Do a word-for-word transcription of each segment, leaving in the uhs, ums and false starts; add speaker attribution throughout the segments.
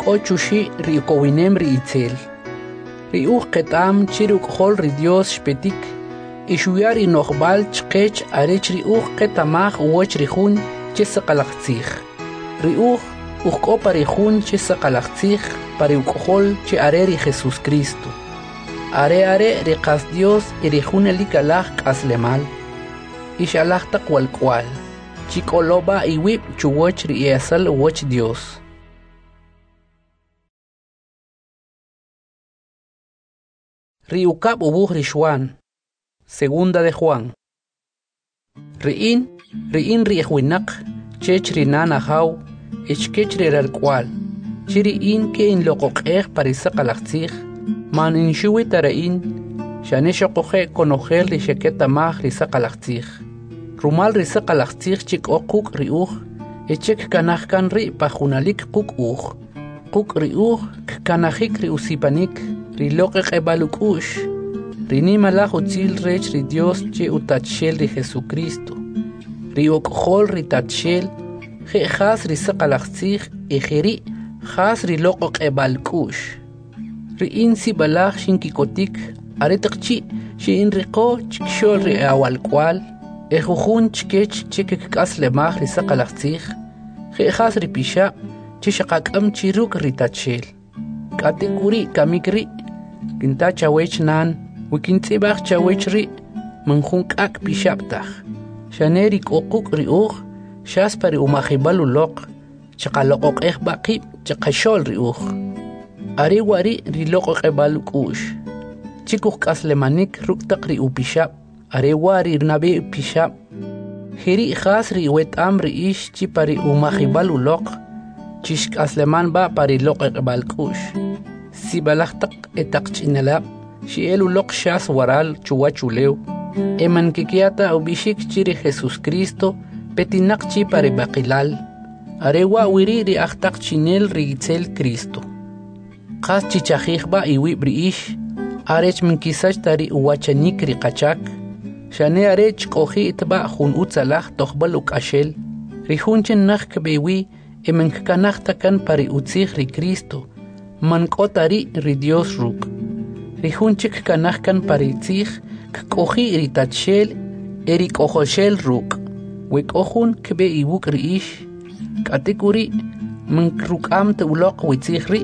Speaker 1: ochushi ri kowinem ri itzel. Ri uch ketam chiruk hol ri Dios shpetik. Ishuyar inochbal chkech arech ri uch ketamach woch ri hun chisaqalachtzich. Ri uch uch kopa ri hun chisaqalachtzich pari ukhol chi are ri Jesus Cristo. Are are ri qas Dios y ri hun elikalach aslemal. Ishalach takwal kwal. Chikoloba iwip chuwoch ri esal woch Dios. Riukab ubuh Rishwan. Segunda de Juan. Riin, riin riehwinak, chech rinana hau, echkech riralkwal. Chiriin ke in loqoqeh parisaqalaqtzih, man in shuwi tarain, shaneshoqoje konojel risheketa mah risaqalaqtzih. Rumal risaqalaqtzih chik oquk riuh, echek kanahkan ri pajunalik quk uh. Quk riuh, kanahik riusipanik, riloqeq ebalukush. Rini malach utzil rech ri Dios che utachel ri Jesucristo. Ri okhol ri tachel, je khas ri saqalaqtzih e jeri khas ri loqoq ebalkush. Ri insi balach shinkikotik, aretaqchi shi in riqo chikshol ri awalkwal, e jujun chkech chekek kaslemach ri saqalaqtzih, je khas ri pisha, chishaqakam chiruk ri tachel. Katikuri kamikri, kinta chawech nan, wikintzibach chawechri manjunk ak pishaptach shaneri kokuk riuh shaspari umahibalu loq chaqaloqoq eh baqib chaqashol riuh ari wari riloqoq ebalukush chikuq kaslemanik ruktaq ri upishap ari wari nabi pishap hiri khas ri wet amri ish chipari umahibalu loq chish kasleman ba pari loqoq ebalkush sibalaqtaq etaqchinalab Shielu lok shas waral chuachuleu. Eman kikiata ubishik chiri Jesus Cristo petinak chi pare bakilal. Arewa wiri ri achtak chinel rigitzel Cristo. Qas chichajihba iwi briish. Arech minkisach tari uwachanik ri qachak. Shane arech kohi itba hun utzalach tohbaluk ashel. Rihunchen nach kbewi eman kanach takan pare utzich ri Cristo. Man kotari ri Dios ruk. Rihunchik kanahkan paritzich, kkohi iritachel, erikohoshel ruk. Wikohun kbe ibuk riish, katekuri, mankrukam te ulok witzihri.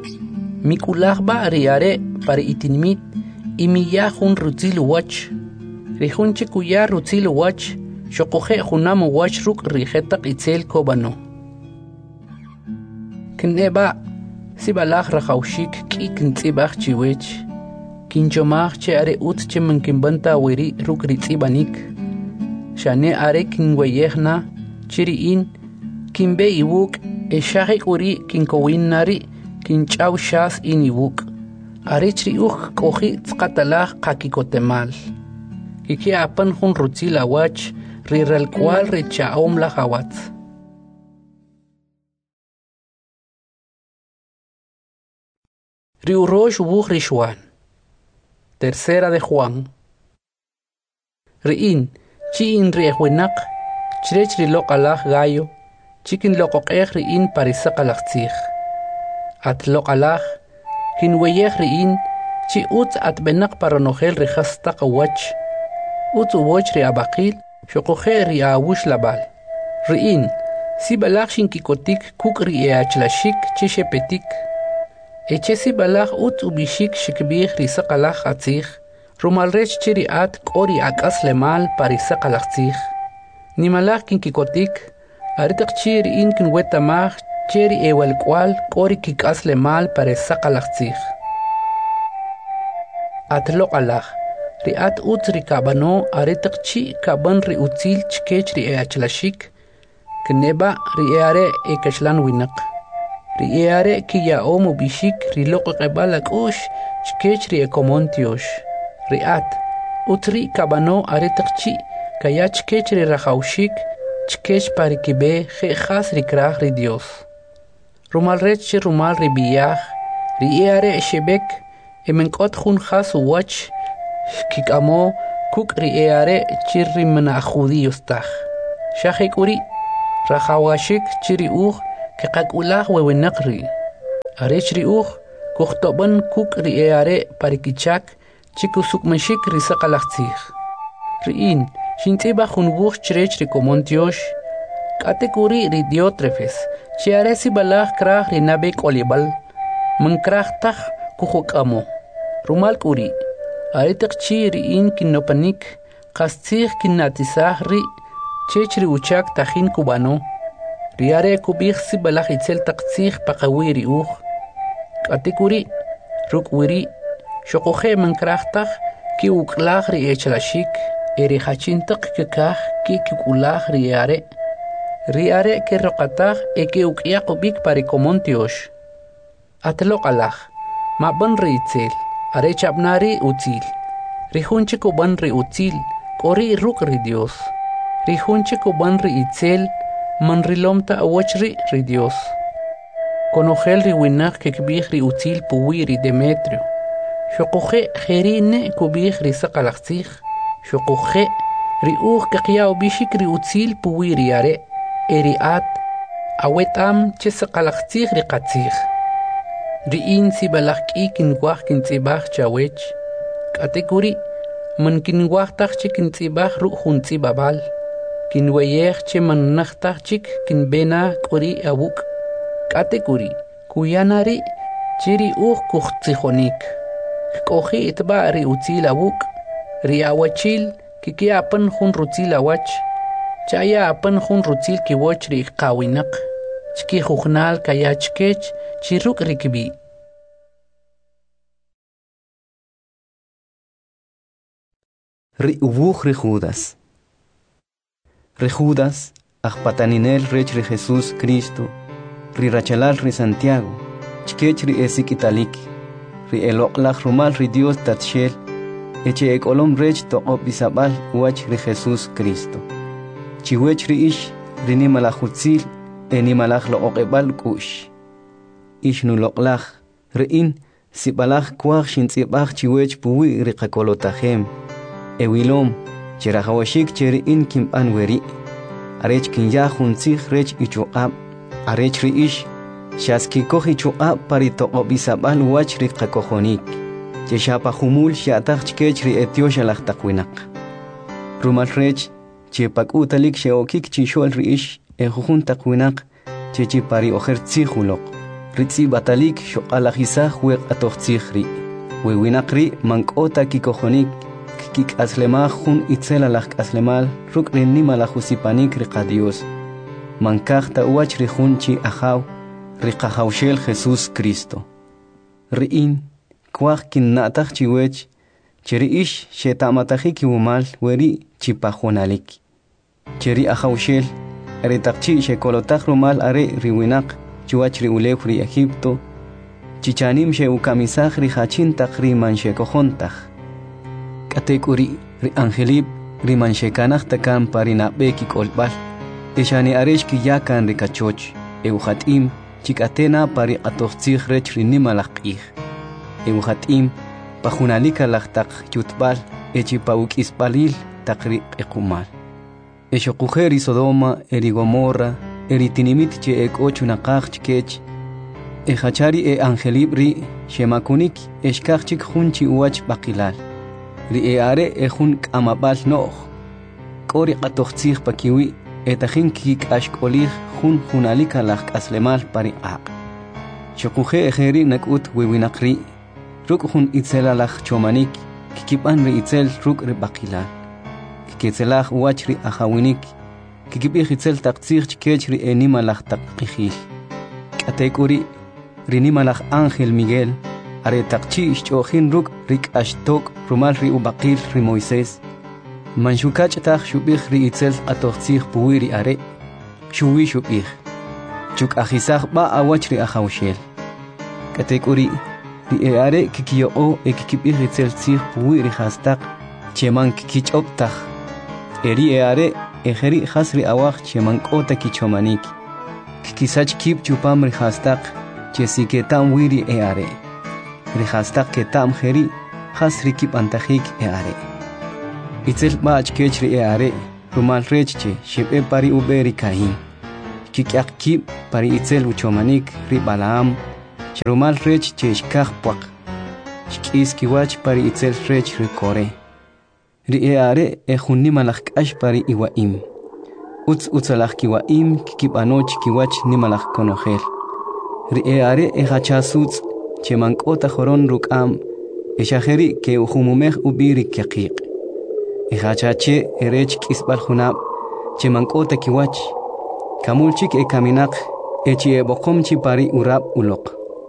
Speaker 1: Mikulahba riare pari itinmit, imiyahun rutzil wach. Rihunchik uya rutzil wach, shokohe hunam wach ruk rihetak itzel kobano. Kneba, sibalach rachaushik ki kintzibach chiwech. Kinchomach che are ut che mankimbanta wiri ruk ritzibanik. Shane are kinweyehna, chiriin, kinbe ibuk, e shahik uri kinkowin nari, kinchaw shas in ibuk. Are chriuch kohi tzkatalach kakikotemal. Kiki apan hun rutzila wach, riral kwal richaom la hawat. Riurosh ubuh Rishwan. Tercera de Juan. Riin, chi in riehwinak, chirech rilok alach gayo, chikin lokok eh riin parisak alachtzich. At lok alach, kin weyeh riin, chi utz at benak paranojel rihastak wach, utz uwoch ri abakil, shokohe ri awush labal. Riin, si balach shinkikotik kuk ri eachlashik chishepetik, Echesi balach ut ubishik shikbih risaqalach atzich, rumalrech chiri at kori akas lemal parisaqalach tzich. Nimalach kinkikotik, aritak chiri in kinwetamach chiri ewal kwal kori kikas lemal parisaqalach tzich. At loqalach, ri at ut rikabano aritak chi kaban ri utzil chkech ri eachlashik, kneba ri eare ekashlan winak. Riere kiya omu bishik riloko kebalak ush chkech ri ekomontiosh. Riat utri kabano aretakchi kaya chkech ri rajaushik chkech parikibe je khas ri krach ri Dios. Rumal rech rumal ri biyah riere shebek emenkot khun khas wach kikamo kuk riere chirri mena judíos taj. Shahekuri rajawashik chiri uj que qakulah wewenaqri Arech riuj kuhtoban kuk ri eare parikichak chikusuk mashik risaqalaqtsij. Riin shintiba junbuj chrech ri komontiosh katekuri ri Diótrefes chiaresi balaj kraj ri nabek olibal mankraj taj kujokamo rumal kuri aritak chi ri in kinopanik qastsij kinatisaj ri chech ri uchak tajin kubano riare kubij si balaj itzel taqtsij paqawi ri uj katekuri rukwiri shoqoje mankraj taj ki uklaj ri echlashik eri hachintaq kikaj ki kikulaj ri are riare que roqataj e que uqyaq ubik parikomontiosh atloqalaj maban riitzel are chabnari utzil rihunche koban ri utzil qori ruq ri Dios rihunche koban ri itzel man rilomta awachri ri Dios konojel ri winaq que kbij ri utzil puwi ri Demetrio shoqoje jerine kubij ri saqalaqtsij shoqoje ri uj qaqya ubishik ri utzil puwi ri are eriat awetam chesaqalaqtsij ri qatzij riin si balaqki kinwaj kintzibaj chawech katekuri man kinwaj taj chik kintzibaj ru juntzibabal kinweyej che man najtaj chik kinbena qori abuk katekuri kuyanari chiri uj kujtzijonik koji itba ri utzil abuk ri awachil kikiapan jun rutzil awach chaya apan jun rutzil kiwoch ri qawinaq chki jujnal kayachkech chiruk rikbi
Speaker 2: ri ubuj ri Judas ri Judas ajpataninel rech ri Jesús Cristo ri rachalal ri Santiago chkech ri esik italik ri eloqlaj rumal ri Dios tatshel eche ekolom rech toqob bisabal wach ri Jesús Cristo chiwech ri ish rini malajutzil eni malaj lo oqebal kush ish nu loqlaj riin si balaj kwaj shintzibaj chiwech puwi ri qakolotajem ewilom chirajawashik cheriin kimban weri arech kinya juntzij rech ichuqab arech ri ish shaski koji chuqab pari toqobisabal wach ri qakojonik cheshapa humul shataj chkech ri etiosha laj taqwinaq rumal rech chepak utalik sheokik chishol riish e jujun taqwinaq chechi pari ojer tsijuloq ritsi batalik shoqalajisa jueq atoqtsij ri wewinaq ri mankota kikojonik kik aslemaj jun itzela laj aslemal ruk rinni malajusipanik ri qadios mankajta uach ri junchi ajaw ri qajawshel Jesús Cristo riin kwaj kinnataj chiwech cheri ish shetamataji kiwumal weri chipajonalik cheri ajawshel eritaqchi shekolotaj rumal are riwinaq chuach ri ulef ri Egipto chichanim sheukamisaj ri hachintaq ri manshekojontaj katekuri ri angelib ri manshekanaj takan parinabeki kolbal eshani aresh ki yakan ri kachoch euhatim chikatena pari atoqtsij rech ri nimalaqij euhatim pajunalika laqtaq yutbal echi paukisbalil taqri ekumal Eshoqujeri Sodoma, eri Gomorra, eri tinimit che ek ocho naqaj chkech, e hachari e angelibri, shemakunik, eshkachik junchi uach bakilal. Ri e are e jun kamabal nooj. Kori qatoqtsij pakiwi, etajin kik ashkolij jun junalika laj aslemal pari aq. Shoquje ejeri nakut wewinaqri, ruk jun itzela laj chomanik, kikipan ri itzel ruk ri bakilal. Ketzelaj wachri ajawinik kikibij itzel taqtzij chkech ri enima laj taqijil katekuri rinima laj Ángel Miguel are taqchi ishchojin ruk rik ashtok rumal ri ubaqil ri Moisés manshukach taj shubij ri itzel atoqtzij puwi ri are shuwi shubij chuk ajisaj ba awach ri ajawshel katekuri ri e are kikiyo e kikibij itzel tzij puwi ri hastaq cheman kikichoptaj eri eare ejeri hasri awaj chemankota kichomanik kikisach kip chupam ri hastaq chesiketam wiri eare ri hastaq ketam jeri hasri kip antajik eare itzel bach kechri eare rumal rechche shibe pari uberi kahin kikyak kip pari itzel uchomanik ri Balaam charumal rech cheshkajpaq shkis kiwach pari itzel rech rikore ri eare e junni malaj k'ax pari iwaim utz utzalaj kiwaim kikibanoch kiwach ni malaj konojel ri eare e hachasutz chemankota joron rukam eshajeri ke ujumumej ubiri keqiq e hachache erech kisbal junab chemankota kiwach kamulchik e kaminaq echi e boqomchi pari urab uloq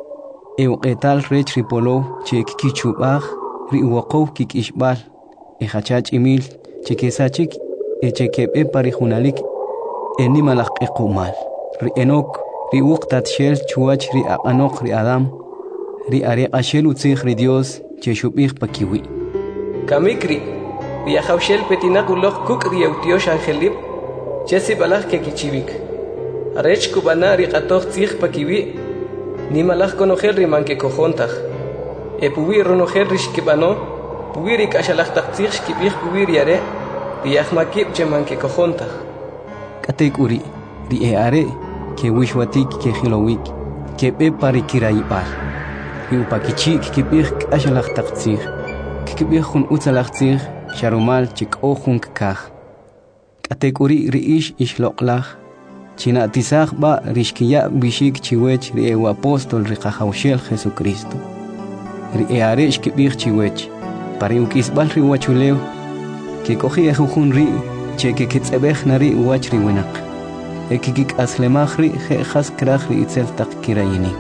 Speaker 2: e uqetal rech ripolo che kikichubaj ri uwaqow kikishbal e hachach imil chekesachik e chekebe pari junalik e nimalaq equmal ri enok ri uqtat shel chuach ri aqanok ri adam ri are ashel utzig ri Dios che shubig pakiwi
Speaker 3: kamikri ri khawshel petinaq uloq kuk ri eutiosh angelib chesi balaj ke kichivik arech kubana ri qatoj tzig pakiwi nimalaj konojel ri manke kojontaj e puwi ronojel ri shkibano puwi ri kashalaj taqtzig shkibig puwi ri are ri ahmakib che manke kojontaj
Speaker 2: katek uri ri e are ke wishwatik ke khilowik ke be pari kiraybar ri upakichik ke big kashalaj taqtzig ke big khun utzalaj tzig sharumal chik ojun kaj katek uri ri ish ishloqlaj china tisaj ba rishkiya bishik chiwech ri e apostol ri qahawshel Jesucristo ri e are shkibig chiwech pari ukisbal ri wachulew ke koji ejujun ri che ke kitzebej nari wach ri winaq e kikik aslemaj ri jejas kraj ri itzel taq kirayinik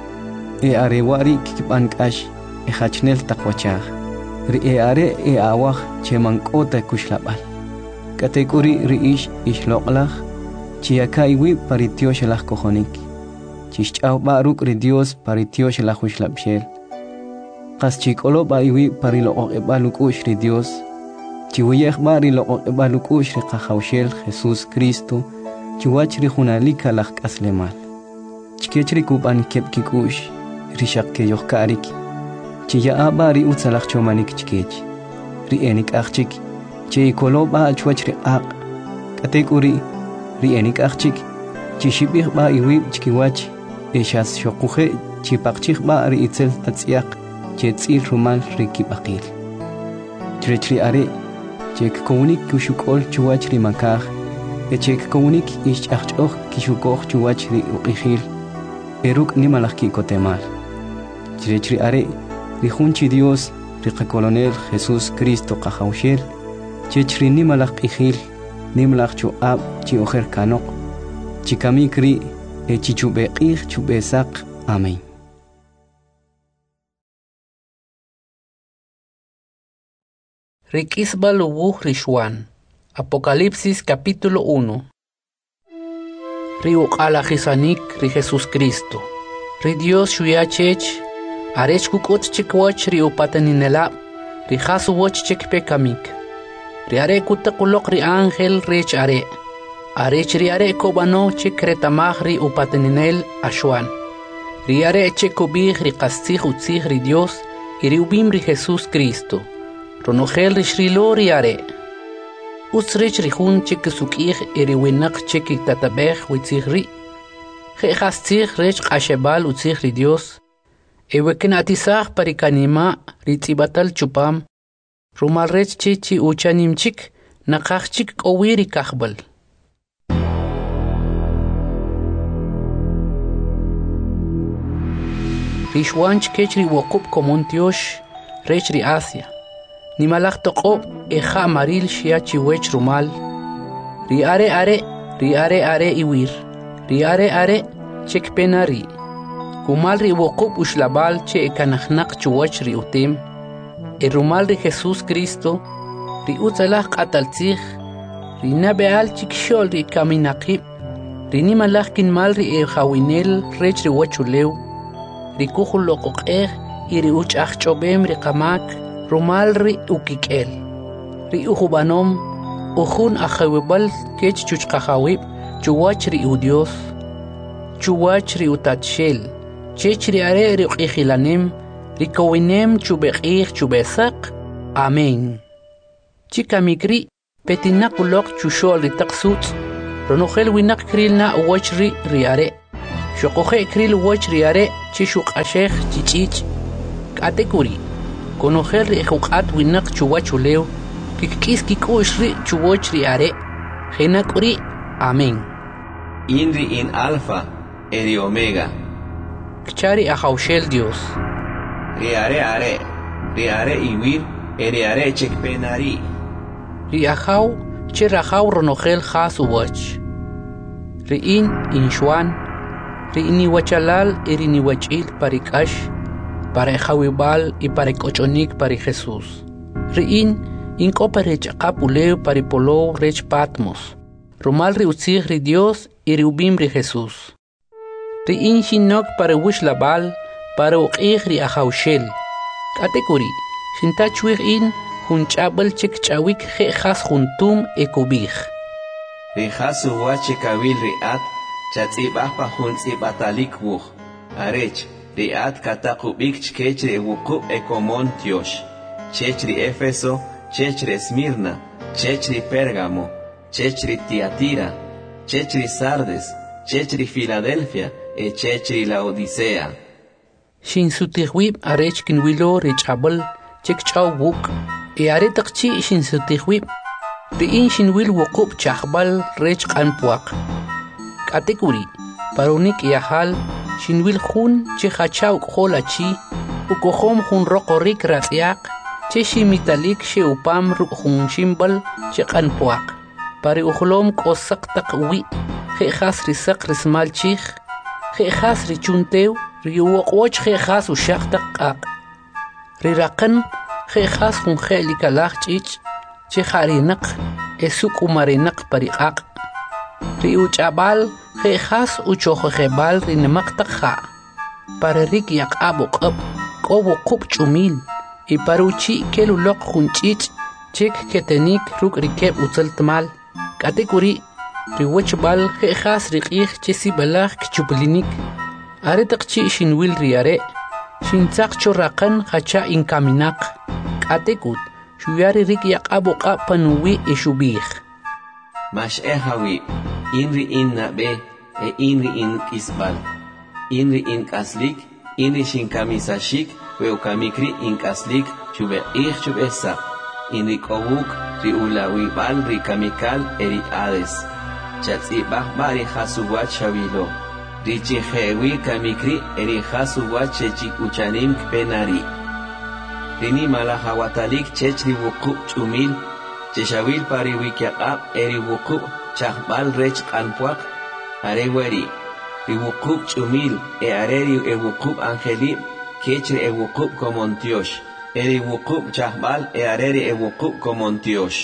Speaker 2: e are wari kikiban kash e hachnel taqwachaj ri e are e awaj che mankota kushlabal katekuri ri ish ishloqlaj chiakaiwi paritiosh laj kojonik chich'aw baruk ri Dios paritiosh laj ushlabshel qaschikolo baiwi parilo e balukush ri Dios chiwiyej bari lo e balukush ri qahawshel Jesus Cristo chiwach ri junalika laj kaslemal chikechri kuban kepkikush ri shakke yohkarik chiya bari utzalaj chomanik chikech ri enik achchik chi kolo ba chwach ri aq katekuri ri enik achchik chishibig ba iwi chikiwach eshas shokuje chipaqchig ba ri itzel tatziaq chetzil rumal ri kibaqil chretri are chek komunik kushukol chuwach ri makaj echek komunik ish achchoj kishukoj chuwach ri uqijil eruk nimalaj kikotemal chretri are ri junchi Dios ri qakolonel Jesus Cristo qahawshel chechri nimalaj qijil nimlaj chuab chi ojer kanok chikamikri e chichubeqij chubesaq amén.
Speaker 1: Rikisbal ubuj rishwan. Apocalipsis capítulo uno. Ri uqala jisanik ri Jesus Cristo. Ri Dios shuyachech arech kukot chikwach ri upataninela ri jasu woch chikpe kamik. Ri are kutakulok ri ángel rech are. Arech ri are kobano chikretamaj ri upataninel ashwan. Ri are chekubij ri qastzij utzij ri Dios y ri ubim ri Jesus Cristo. Ronogel ri shrilo ri are. Utsrich ri jun chikisukij y ri winak chikitatabej witzij ri. Jejastzij rech qashebal utzij ri Dios. Eweken atisaj parikanima ri tzibatal chupam. Rumal rech chichi uchanimchik naqajchik k'owiri kajbal. Rishwanch kech ri wokub komontiosh rech ri Asia. Nimalaj toqob eja amaril shiachi wech rumal. Ri are are, ri are are iwir. Ri are are chek penari. Kumal ri wokub ushlabal che ekanajnaq chuwach ri utim. El rumal de Jesus Cristo, ri utzalaj qataltzij, ri nabeal chikshol ri kaminaqib, ri nimalaj kinmal ri e jawinel rech ri wachulew, ri kujul loqoqej y ri uch'ajch'obem ri qamak, rumal ri ukikel, ri ujubanom, ujun ajawibal kech chuchqajawib, chuwach ri udios, chuwach ri utatshel, chech ri are ri uqijilanem, Rikowinem chubeqij chubesaq. Amén. Chika mikri petinakulok chushol ri taqsut. Ronogel winak krilna wachri riare. Xoqoje kril woch riare chishuk ashej chichich. Katekuri. Conocer ri juqat winak chuwachuleo. Kikis kikush ri chuwoch riare. Genakuri. Amén.
Speaker 4: Inri in alfa, eri omega.
Speaker 1: Kchari ajaushel Dios.
Speaker 4: Riare are, riare iwir, eri are chekpenari.
Speaker 1: Riajau, chirajau ronogel has uwach. Riin inchuan, riini wachalal irini wachil parikash, para jawibal y para cochonik para Jesús. Riin inko parech capuleo paripolo rech patmos. Romal riutzig ri Dios y riubim ri Jesús. Riin shinok para wish labal, para uqig ri ajaushel. Katekuri, shintachuig in, Hunchabel chek chawik je has juntum ekubij.
Speaker 4: Rihasu wache kawil riat, chatzibah pa huntsibatalik wuch. Arech, riat katakubik chkechre wuku ekomon tiosh. Chechri Éfeso, chechri Esmirna, chechri Pérgamo, chechri Tiatira, chechri Sardes, chechri Filadelfia, e chechri Laodicea.
Speaker 1: Shin sutihwib arech kinwilo richabel chek chaw wuk. E are takchi shin sutihwib. Riin shin wil wukub chahbal rech kanpuak. Katekuri. Parunik yahal shin wil hun che hachaw kholachi. Ukohom hun rokorik ratyak. Che shimitalik she upam ruk hun shimbal che kanpuak. Pari uhlom kosak takwi. He has risak rismal chich. He has richuntew. Riuwakwoch he has ushak takak. Rirakan. Jejas hun jelikalach chich, cheharinak, esuk umarinak pariqaq. Riu chabal, jejas uchojebal rinemak takha. Para rik yak abuk up, kobo kup chumil, y paruchi kelulok hun chich, chek ketenik ruk rikeb utzeltmal. Katekuri, riwechbal, jejas rikich chesibalach kchublinik. Aretak chi shinwil riare, shintzak chorrakan hacha inkaminak. Atekut, shuyari rik yak aboka panuwi e shubih.
Speaker 4: Mash ehawi, inri in nabe, e inri in kisbal. Inri in kaslik, inri shinkamisashik, weukamikri in kaslik, chube ich chubesa. Inri kowuk, ri ulawi bal ri kamikal eri ades. Chatsi bahbari hasuwat shavilo. Richi hewi kamikri eri hasuwat chechik uchanim kpenari. Rini malahawatalik chechri wukub chumil, cheshawil pari wikiaqab eri wukub chahbal rech kanpuak, areweri, ri wukub chumil e areri e wukub angelib, kechri e wukub komontiosh, eri wukub chahbal e areri e wukub komontiosh.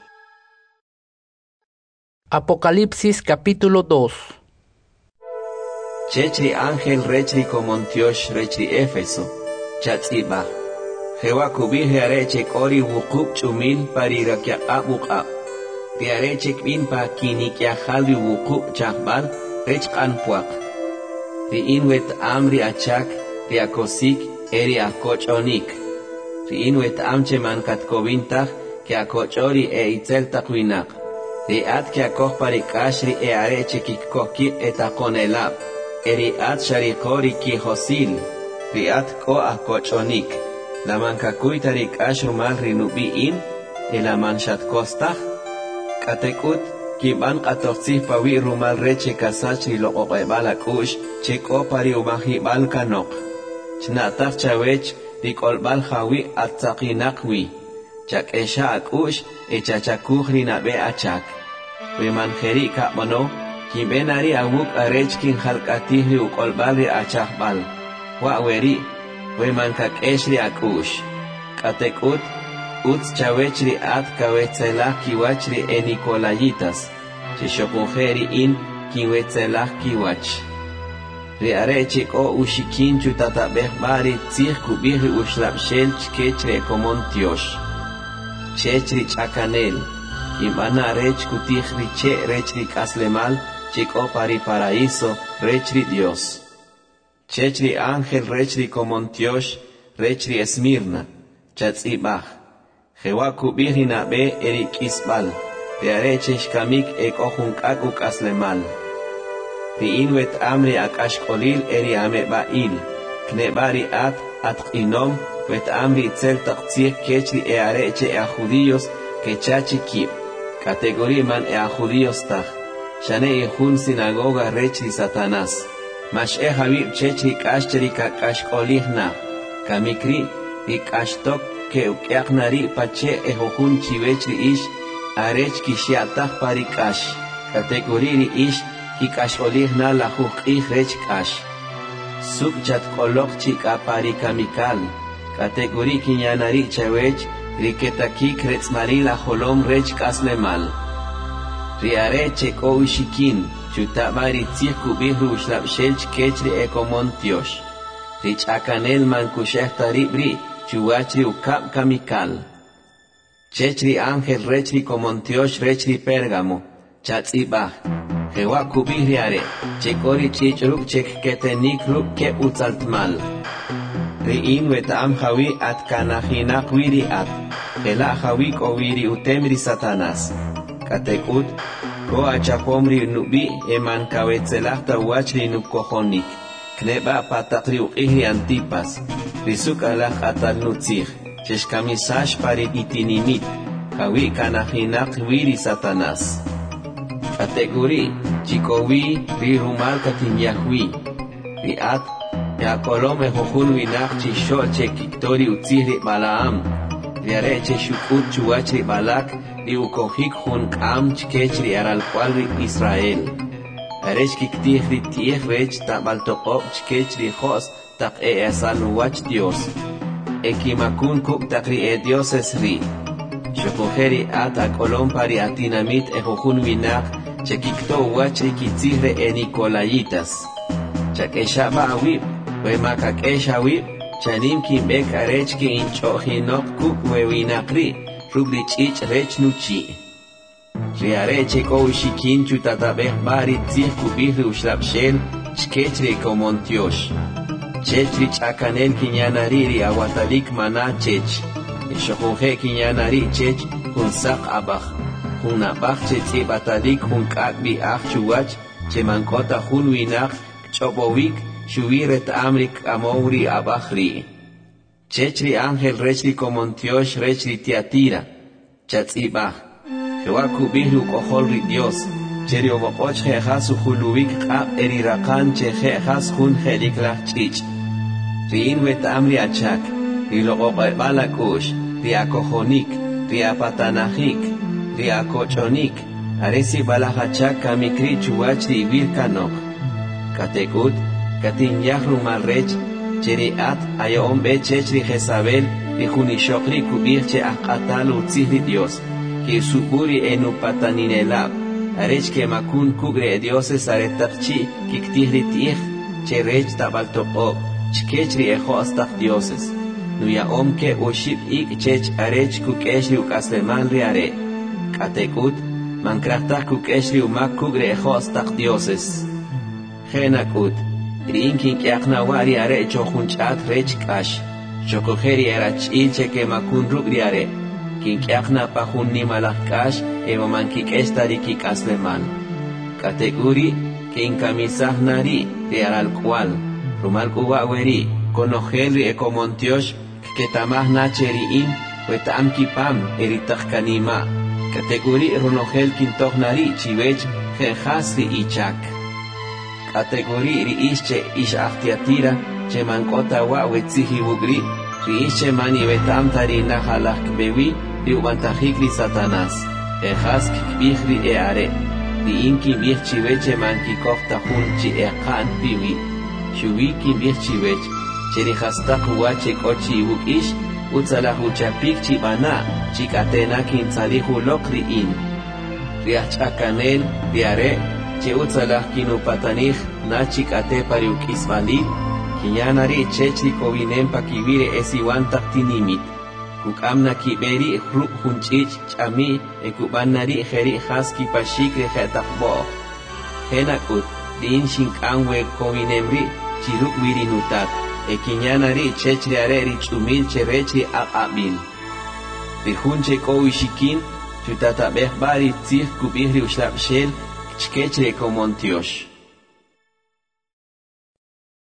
Speaker 1: Apocalipsis capítulo dos.
Speaker 4: Chechri ángel rechri komontiosh rechri Éfeso, chatzibah. Jehová kubije arechek ori wukub chumil parirakia abukab. Ti arechek bin pa kinikia halvi wukub chahbal rech kanpuak. Ti inwet amri achak ti akosik eri akochonik. Ti inwet amche mankat kobintach ki akochori e itzel takwinak. Ti at ki akoch parikashri e arechek ikkoki etakonelab. Eri at sharikori ki hosil. Ti at ko akochonik. La mancacuitarik ashrumal rinubiin, el amanchat costach, katekut, kiban katoxif pawi rumal reche kasachri lo oqebalakush, cheko pari umahibal kanok. Chnatach chawech, rikolbal hawi atzakinakwi, chak esha akush, echachakuj rinabe achak. We manjeri kapmono, kibenari awuk arechkin halkatihri ukolbal achakbal. Wa weri, we mankak eshri akush. Katekut, uts chawechri at kawetzelach kiwachri e Nicolayitas. Chishopujeri in kiwetzelach kiwach. Riarechik o ushikinchu tatabeh bari tzich kubiri ushlapshel chkechre komontiosh. Chechri chakanel. Kimana rech kutihri che rechri kaslemal chiko pari paraíso rechri Dios. Chechri ángel rechri komontiosh, rechri Esmirna, chatzibach. Jehová kubiri nabe erik isbal, te arechesh kamik ek ojunkakuk aslemal. ri'in wet amri akashkolil eri ame ba'il, knebari at at inom wet amri itzel taqtzih kechri e areche e a judíos que chachi kib, categoría man e a judíos taj, shane e jun sinagoga rechri Satanás, mash e habib chechri kashcheri kakashkolih na, kamikri ikashtok que ukeaknari pache e jojun chivechri ish, arech kishiataj parikash, categoría ish ikasholih na la juj ih rech kash. Subchat kolok chika parikamikal, categoría kinyanari chawech, riketaki kretzmari la holom rech kaslemal. Riare cheko ushikin, chutabari tzih kubihru shlabshelch kechri ekomontiosh. Rich akanel mankushehtari bri, chuachri ukap kamikal. Chechri ángel rechri komontiosh rechri Pérgamo, chatzibah. Jewa kubihriare, chekori chichruk chek ketenik ruk ke utzaltmal. Ri'in wetam hawi at kanahinak wiri at, Ela hawik o wiri utemri Satanás. Katekut, ko achapomri nubi eman kawetzelachta wachri nukohonik. Kneba patakri uqihri antipas, risuk alach atal nutzih, cheshkamisash pari itinimit, hawi kanahinak wiri Satanás. Kategori, chikowi, ri rumal katinyahwi, ri at, ya kolome jojun winak chishol che kiktori utzihri balaam, ri areche shukut chuachri balak, ri ukohik hun kam chkechri aral cual Israel. Arech kiktih ri tieh rech tabaltokop chkechri jos tak e esaluach Dios. Ekimakun kuk tak ri e dioses ri. Shokojeri at a kolom pari atinamit e jojun winak, Chekikto wachri kitzihre e Nicolayitas. Chakeshaba awib, we makakesha awib, chanim kimbek arech ki inchohinok kuk we winakri, rubri chich rech nuchi. Riareche ko ushikin chutatabeh bari tzih kubihri ushlabshel, chkechri komontiosh. Chechri chakanel kinyanariri awatalik mana chech. Eshokunje kinyanari chech, hunsak abach. Hun abach che tzibatalik hun kakbi ach chuwach, che mankota hun winak, chobowik, shuviret amrik amowri abachri. Chechri ángel rechri komontiosh rechri tiatira, chatzibach. Jewa kubihru koholri Dios, cheri obokoch jejas uhuluwik kab erirakan che jejas hun jeliklach chich. Riin wet amri achak, riloqoqe balakush, riakohonik, riapatanahik, Riakochonik, aresi balahachak kamikri chuachri virkanok. Katekut, katin yahru malrech, cheri at ayom be chechri Jezabel, rijunishokri kubirche akatalu tzihri Dios, ki suburi enu pataninelab, arech ke makun kugre dioses aretakchi, kiktihri tih, cherech tabaltokop, chkechri ejo astach dioses. Nuya omke uship ik chech arech kukeshri ukasleman riare. Katekut, mankrachtak kukeshri umak kugre ejos tak dioses. Genakut, rinkin kiaknawari are chochunchat rech kash, chokojeri erach ilche ke makun rugri are, kin kiakna pahun nimalach kash, evo mankik estari kik asleman. Kateguri, kin kamisah nari, riaral cual, rumal kuwaweri, konojelri ekomontiosh, que tamah nacheri in, wetam kipam, eritach kanima. Kategori ronogel kintohnari chivech jenjasri ichak. Kategori ri ische ish achtiatira che mankota wa wetzihi bugri ri ische mani betam tari nahalach bewi ri ubantajikri Satanás. Ejask kbihri eare ri inki bih chiveche manki kofta hunchi ekan biwi. Shuwi ki bih chivech cheri hastak wache kochi buk ish Utzalahu chapik chibana, chikatena kintzalihu lokri in. Riachakanel, riare, che utzalah kinupatanich, na chikate pariukisvali, kinyanari chechri kovinem pakivire esiwantak tinimit. Kukamna kiberi hruk hunchich chami, ekubanari jeri haski pashikre jetakbo. Henakut, din shinkanwe kovinemri, chiruk virinutat. Ekinyanari chechri areri chumil cherechri aqabil. Rijunche kowishikin, chutatabeh bari tzih kubihri ushlabshel, chkechri komontiosh.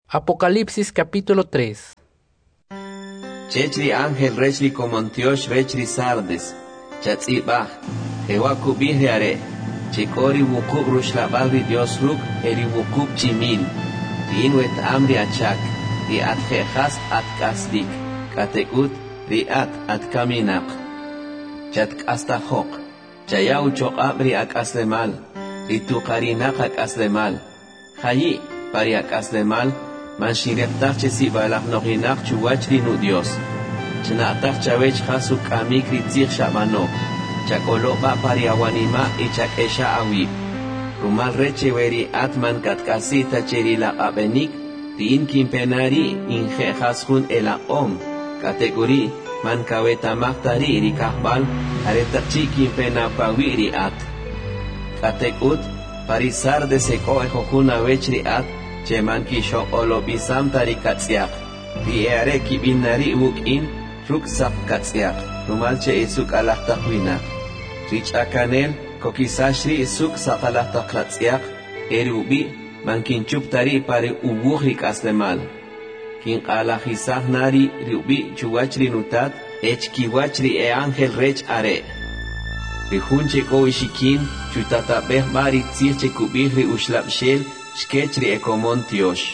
Speaker 1: Apocalipsis capítulo tres.
Speaker 4: Chechri ángel rechri comontiosh rechri sardes, chatzibah, jewa kubih are, chekori wukub rushlabalri Dios ruk, eri wukub chimil, tiinwet amri achak, ri at jejas at kasdik, katekut, ri at at kaminak. Chat kastahok, chayau chok abri ak aslemal, ri tukarinak ak aslemal, hayi, pari ak aslemal, man shireptach chesi balach noginach chuwachri nu Dios. Chnatach chavech jasuk amik ritzich shamano. Chakolo ba pari awanima y chakesha awi. Rumal reche veri atman katkasita cheri la abenik. Tin kimpenari inje jasun ela om. Kategori man kaweta maktari rikahbal aretachi kimpena pawiri at. Katekut parisar de seko ejojuna vechri at. Cheman kisho olo bisam tari katsiak. Di ere kibinari wukin ruk sap katsiak. Rumal che isuk alahtak winak. Rich akanel kokisashri isuk sap alahtak katsiak. Erubi man kinchup tari pare ubuhrik aslemal. Kin alahizah nari riubi chuwachri nutat. Ech kiwachri e angel rech are. Rihunche ko ishikin chutatabeh mari tzirche kubihri ushlapshel. Chechri ecomontiosh.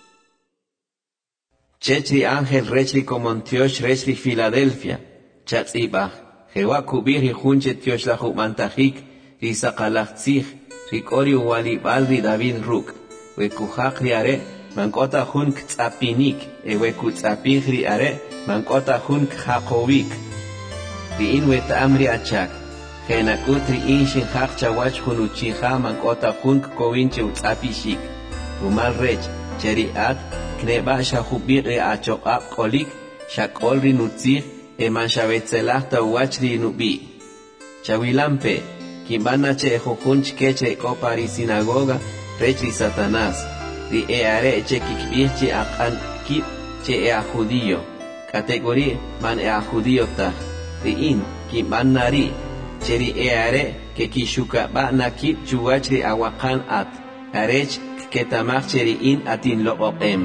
Speaker 4: Chechri ángel rechri comontiosh rechri Filadelfia. Chatzibah. Jewa kubir junche tiosh la humantajik. Risakalachtzich. Rikori walibal ri David ruk. Wekuhak ri are. Mankota hun ktzapinik. Eweku tzapich ri are. Mankota hun khakovik. Ri inwet amri achak. Genakut ri inshin hak chawach hunuchiha mankota hun kowinche utzapishik. Umal rech, cheri at, kneba shahubir e achokap kolik, shakol ri nutzir, e man shavetzelah tawach ri nubi. Chawilampe, kimbana che jujun chkeche kopari sinagoga, rech ri Satanás, ri e are che kikbirchi akan kip, che e a judío. Categorí man e a judío tah, ri in, kimban nari, cheri e are que kishuka ba nakip chuwachri awakan at arech ketamach cheri in atin lo opem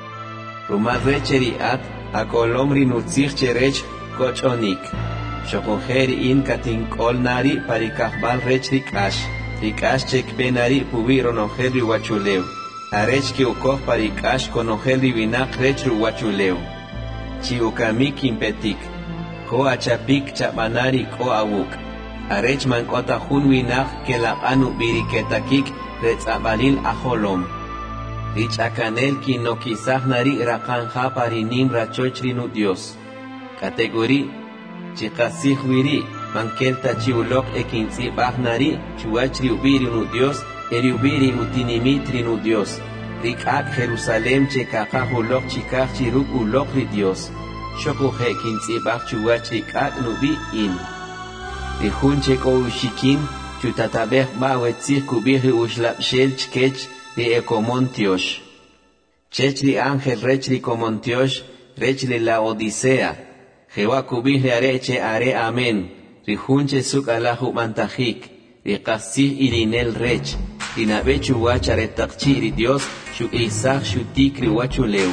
Speaker 4: rumal recheri at akolomri nutzich cherech kochonik shokoheri in katin kolnari parikahbal rechri kash rikash chek benari pubiro noheri wachuleu arech ki ukoh parikash konoheri vinak rechru wachuleu chiukamik impetik ko achapik chabanari ko awuk Arech man kota hun winach ke la anu biriketakik retzabalil aholom. Rich akanel ki no kisah nari rakan ha parinim rachochri nu Dios. Kategori chikasih wiri man kelta chiulok ekinzi bah nari chuachri ubiri nu Dios eri ubiri utinimitri nu Dios. Rikak Jerusalem chekaka hulok chikak chiruk ulok ri Dios. Shokuhe kinzi bah chuachri kak nubi in. Rihunche ko ushikin, chutatabeh ba wetzir kubiri ushlapshel chkech ri ecomontiosh. Chechri ángel rechri comontiosh, rechri la odisea. Jewa kubiri areche are amen. Rihunche suk alahu mantajik. Rikasih ilinel rech. Rinabechu wacharetakchi ri Dios, shuk isach shutik ri wachuleu.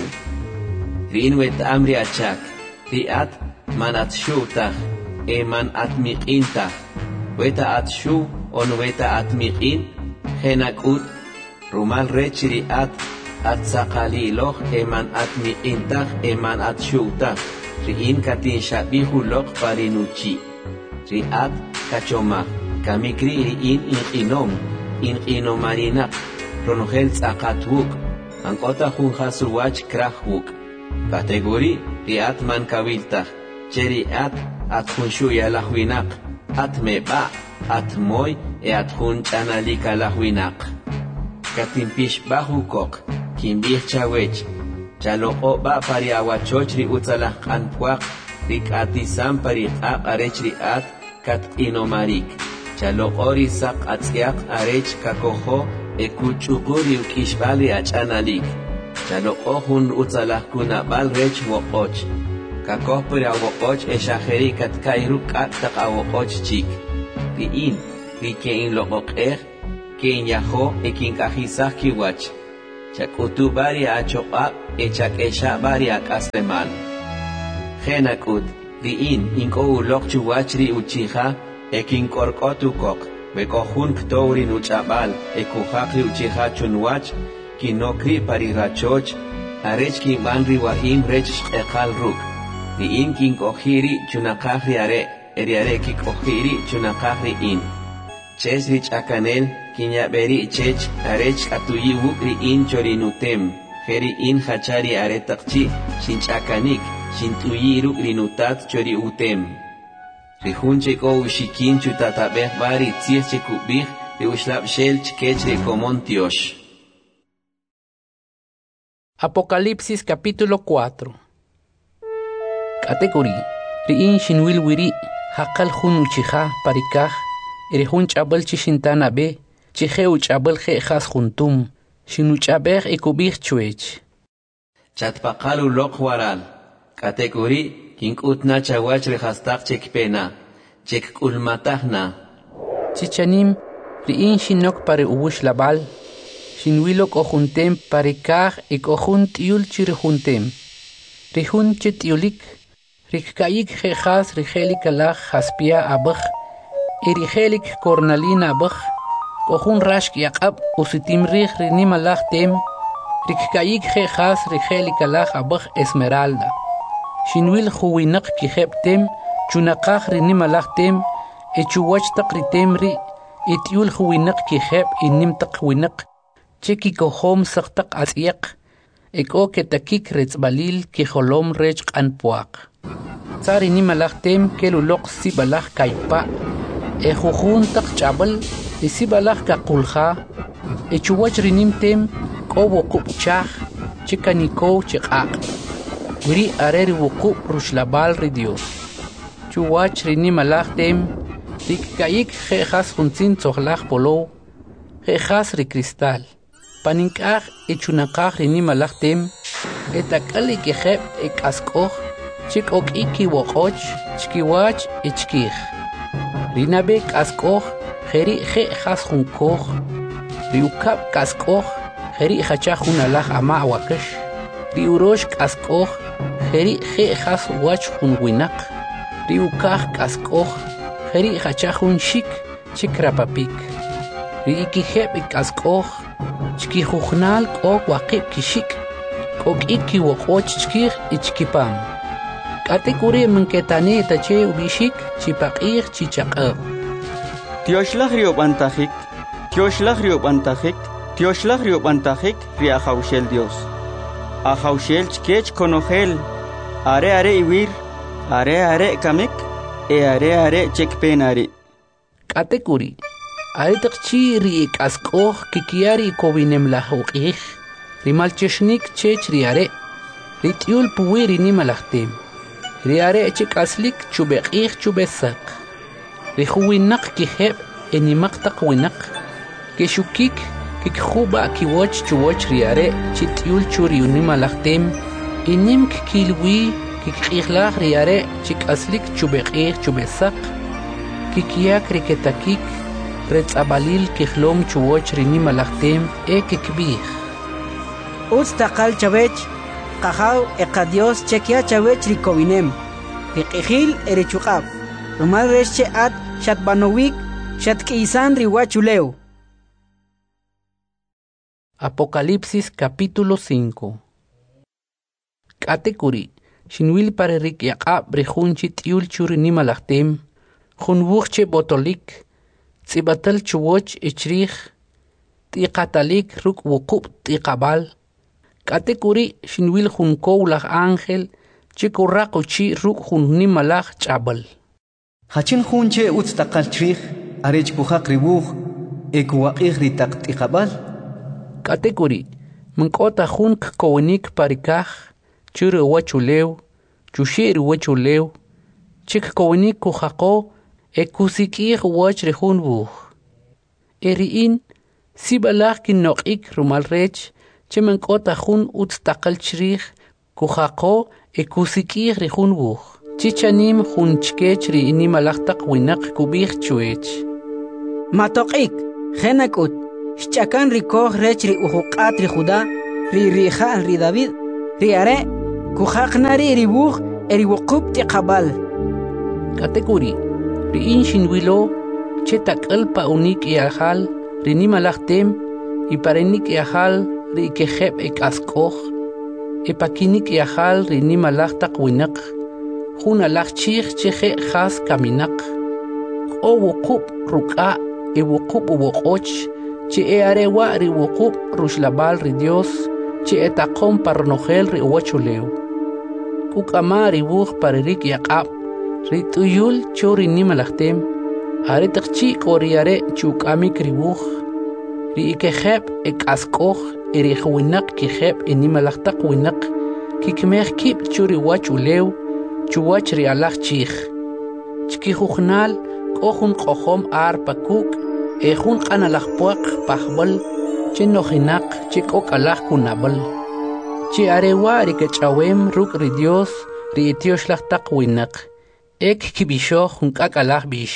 Speaker 4: Rinwet amri achak. Riat manat shutach. Eman atmiqinta, weta atshu on weta atmiqin, genakut, rumal rechri at, atsakaliloch, eman atmiqintach, eman atshutach, riin katin shabihulok parinuchi, riat kachomach, kamikri riin inqinom, inqinomarinac, ronogel tzakatvuk, ankota junjasuwach krahvuk, kategori riat man kaviltach, cheriat, atjunshu ya lahwinak, atmeba, atmoy, e atjun chanalika lahwinak. Katimpish bahukok, kimbih chawech, chaloko ba pari awachochri utzalah kanpuak, rik atisam pari aq arechri at, kat inomarik. Chalokori sak atziak arech kakoho, e kuchukuri ukishbali achanalik. Chaloko hun utzalah kunabal rech wokoch. Kakoh puri awokoch e shaheri kat kairu kat tak awokoch chik. Riin, ri kein lokok er, kein yaho e kin kahisah kiwach. chakutu bari achoqab echakesha bari akasremal Genakut diin inko ulok chuwachri uchija ekin korkotukok bekojun ktouri nuchabal ekujaqri uchija chunwach kinokri parirachoch arech kinbanri wahim rech eqal ruk diin kinkojiri chunaqaqri are eriare kikojiri chunaqaqri in chesri ch'akanel kinyaberi chech arech atuyi wukri in chorinutem jeri in hachari are taqchi shinch'akanik shintuyiru rinutat chori utem rihunche ko ushikin chutatabeh bari tsiech kubih de ushlab shel chkech de comontiosh.
Speaker 1: Apocalipsis capítulo cuatro. Categoría riin shinwil wiri haqal hun uchija parikaj erihun chabal chishintana be chije uchabal jejas juntum shinuchabeh ekubih chuech
Speaker 4: chatpaqalu loqwaral Kategori kinkutna chawach rehastaq chekpena chekkulmatahna
Speaker 1: chichanim riin shinok pare ubush labal shinwilok ojuntem pare kaj ek ojunt yul chirjuntem rihun chetiulik rikkayik jejas rigelik alaj haspia abaj erigelik cornalina abaj ojun rashk yaqab usitim rij rinim alaj tem rikkayik jejas rigelik alaj abaj esmeralda Shinwil huwinak kiheptem, chunaqaj rinimalajtem, echuwach taqritemri, etiul huwinak kihep inim taqwinak, cheki kohom saqtaq asiyaq, eko ketakik retzbalil kiholom rech anpuaq. Tsari nimalajtem keluloq sibalaj kaipa, ejujun taq chabal, esibalaj kakulja, echuwach rinimtem, kobo kupchaj, chekaniko chekaq. Wiri areri wuku rushlabal ri Dios. Chuwach rini malachtem, rikkayik jejas junzin tzohlaj polo, jejas ri cristal. Paninkaj echunakaj rini malachtem, etakali kejep ek askoj, chik ok iki wokoch, chkiwach echkij. Rinabek askoj, jeri jejas junkoj, riukap kaskoj, jeri hachaj unalaj ama wakash. Riurosh kaskoj, jeri jejas wach hun winak, riukaj kaskoj, jeri hachajun shik, chikrapapik. Riikijeb kaskoj, chkijujnal kok wakib kishik, kok iki wokoch chkij ichkipam. Katekuri menketane tache ubishik, chipaqij chichaqab.
Speaker 5: Tioshlaj riobantajik, tioshlaj riobantajik, tioshlaj riobantajik, riajaushel Dios. Ajaushel chkech konogel, are are iwir, are are kamik, e are are chekpenari.
Speaker 1: Katekuri, are takchi riik askoj kikiari kobinem la hukij, rimalcheshnik chech riare, ritiul puwiri nimalachtem, riare chek aslik chubekij chubesak, rihuwinak kiheb enimak winak, keshukik kikhuba kiwoch chuwoch riare chitiul churiuni malachtem inim kilwi kikijlaj riare chik aslik chubeqij chubesak kikiak riketakik retzabalil kijlom chuwoch rini malachtem e kikbij
Speaker 6: Ustaqal chavech qajaw eqadios chekia chavech rikowinem riqijil erechuqab rumal resche at shatbanowik shatk'isan riwachuleu.
Speaker 1: Apocalipsis capítulo cinco. Katekuri, shinwil pare rik yaqab brejunchi tiul churi nimalachtem, junwuchche botolik, tzibatal chuwoch ichrij, tiqatalik ruk wukub tiqabal. Katekuri, shinwil junkow laj ángel, chikurraquchi ruk jun nimalaj chabal.
Speaker 2: Hachin junche utstaqal chrij, arech kujaq ribuj, ekuwaqij ritaq tiqabal.
Speaker 1: Kategori, mengkota hunk kowenik parikaj, churu wachulew, chushir wachulew, chik kowenik kujako, ekusikij wach rehun buj. Eriin, sibalaj kinokik rumalrech, che mengkota hun utstakal chrij, kujako, ekusikij rehun buj. Chichanim hun chkech ri inimalachtak winak kubij chuech.
Speaker 6: Matokik, genakut. Shchakan rikoj rech ri ujuqat ri Judá ri rija ri David ri are kuhaqnari ri buj eri wuqub ti qabal
Speaker 1: katekuri ri in shinwilo chetak alpa unik iahal ri nimalachtem y parenik iahal ri kejeb ek askoh e pakinik iahal ri nimalachtak winak juna lach chich cheje khas kaminak o wuqub ruka e wuqub wuqoch che e arewa ri wuqub rushlabal ri Dios che etaqom parnogel ri wachuleu kukama ri buj parerik yaqab ri tuyul chori nimalachtem are taqchi qoriare chukami kribuj ri kejeb ek askoh eri khwinak kejeb enimalachtak winak kikmeh kib chori wachuleu chuwach ri alach chich chki khukhnal kohun qohom ar pakuk e khun qanalach puaq pahbal chenojinak chikok alach kunabal chi arewa ri kechawem ruk ri Dios ri etioshlataq winak ek kibisho khun kakalach bish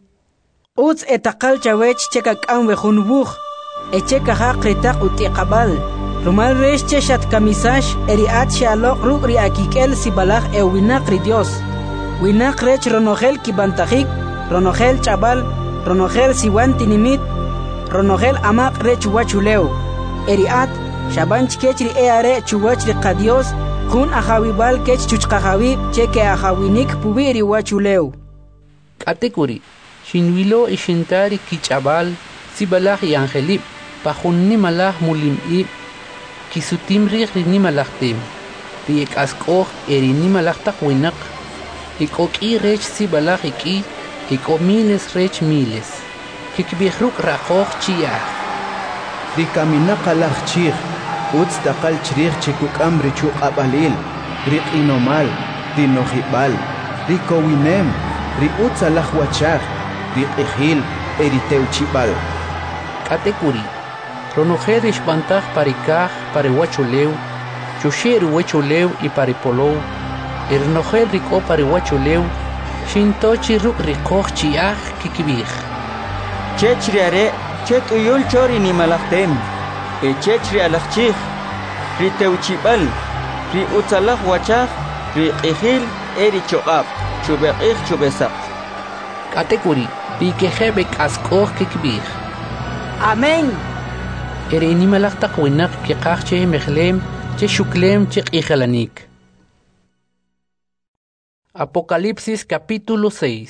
Speaker 6: uts etaqal chawech cheka kan wejun buj echeka haqritaq utiqabal rumal resh cheshat kamisash eri at shalok ruk ri akikel sibalach e winak ri Dios winak rech ronogel kibantajik ronogel chabal ronogel siwantinimit ronogel amaq rech wachuleu eri at shabanch kechri e are chuwach ri qadios kun ajawibal kech chuchqajawi cheke ajawinik pubiri wachuleu
Speaker 1: katekuri shinwilo ishintari kichabal sibalach y angelip pajunni malach mulim'i kisutim ri rini malachtim ri ek askoh erini malachtak winak ikoki rech sibalach iki iko miles rech miles kikbihruk rakoch chiyah
Speaker 2: ri kaminak alach chich uts taqal chrich chikukam ri chuqabalil ri qinomal ri nojibal ri kowinem ri uts alach wachach ri qihil eri teuchibal
Speaker 1: katekuri ronojer ishbantach parikaj parewachuleu chusher wechuleu y paripolou ernojer riko parewachuleu shintochi ruk rikoch chiaj kikibij
Speaker 5: chechri are chetuyul chori ni malachtem e chechri alachchich ri teuchibal ri utzalach wachach ri qihil eri choqab chubeqij chubesaq
Speaker 1: katekuri ri kejebek askoh kikibij
Speaker 6: amen
Speaker 1: eri nimalachtak winak kiqaj che mejlem che shuklem che qijalanik Apocalipsis capítulo seis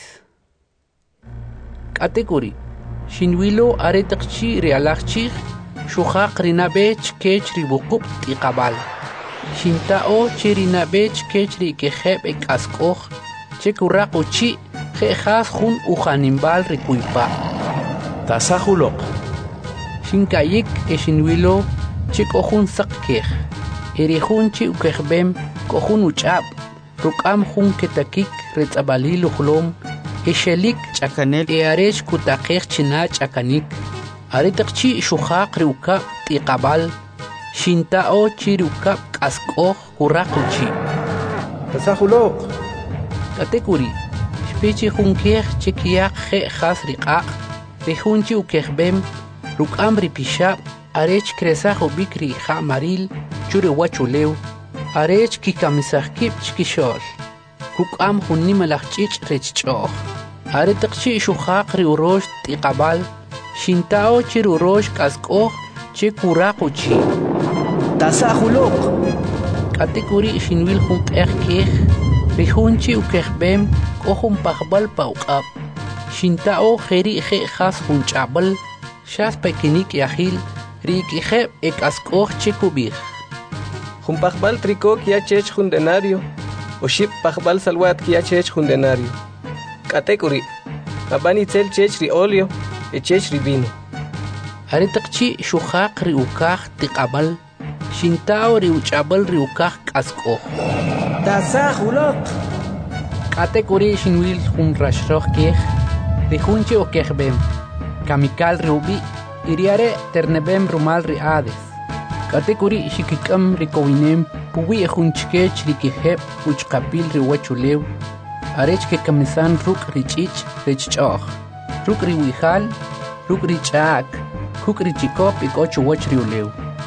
Speaker 1: katekuri shinwilo aretaqchi realachchi shuqaq rinabech kech ribuqub tiqabal shintao chirinabech kech ri kejeb ek askoh che kuraqochi jejas jun ujanimbal rikuipa
Speaker 2: tasahulok
Speaker 1: shinkayik e shinwilo che kohun sakkej eri jun chi ukejbem kohun uchab rukam jun ketakik retzabalil ujlom eshelik
Speaker 5: chakanel
Speaker 1: e arech kutakej china chakanik aretaqchi shuqaq riuka tiqabal shintao chiruka qaskoh kuraquchi
Speaker 2: tasahulok
Speaker 1: katekuri shpechi jun kej chekiaq je khas riqaq rejunchi ukejbem rukam ripishab arech kresaj ubikri ja maril chure wachuleu arech kikamisajkib chkishol kukam junni malachchich rechchoj aretaqchi shuqaq riurosh tiqabal shintao chirurosh kaskoj che kuraquchi
Speaker 2: tasahulok
Speaker 1: katekuri shinwil jun q'ej kej rejunchi ukejbem kohun pajbal pauqab shintao jeri je jas jun ch'abal shas pekinik yahil ri kijeb ek askoj che kubij
Speaker 3: jun pajbal tricó kia chech jun denario o ship pajbal salwat kia chech jun denario katekuri abani tzel chech ri olio e chech ri vino
Speaker 1: aretaqchi shuqaq ri ukaj tiqabal shintao ri uch'abal ri ukaj k'askoj
Speaker 6: tasahulok
Speaker 1: katekuri shinwil jun rashroj kej rejunchi ukejbem kamikal ri ubi iriare ternebem rumal ri ades katekuri shikikam ri kowinem puwi junchkech ri kijeb uchqapil ri wachuleu arech ke kamisan ruk ri ch'ich rechch'oj ruk ri wijal ruk ri ch'ak huk ri chikop ikochu wach ri uleu